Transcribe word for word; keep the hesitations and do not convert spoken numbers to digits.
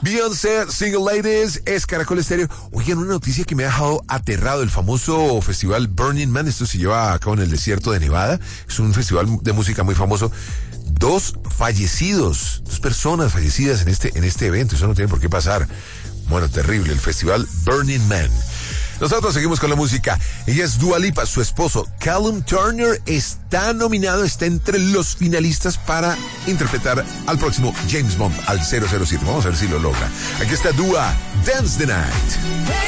Beyoncé, Single Ladies, es Caracol Estéreo. Oigan, una noticia que me ha dejado aterrado. El famoso festival Burning Man, esto se lleva a cabo en el desierto de Nevada. Es un festival de música muy famoso. Dos fallecidos, dos personas fallecidas en este, en este evento. Eso no tiene por qué pasar. Bueno, terrible. El festival Burning Man. Nosotros seguimos con la música. Ella es Dua Lipa. Su esposo, Callum Turner, está nominado, está entre los finalistas para interpretar al próximo James Bond, al cero cero siete. Vamos a ver si lo logra. Aquí está Dua, Dance the Night.